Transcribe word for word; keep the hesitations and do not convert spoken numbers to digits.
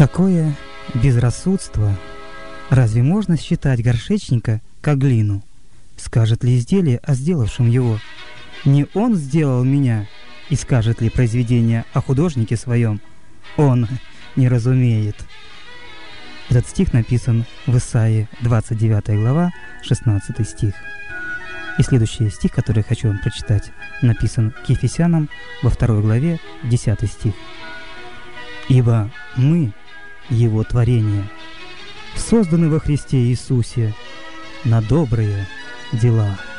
Какое безрассудство! Разве можно считать горшечника как глину? Скажет ли изделие о сделавшем его? Не он сделал меня, и скажет ли произведение о художнике своем? Он не разумеет. Этот стих написан в Исаии, двадцать девятая глава, шестнадцатый стих. И следующий стих, который я хочу вам прочитать, написан к Ефесянам во второй главе, десятый стих. «Ибо мы, Его творение, созданы во Христе Иисусе на добрые дела».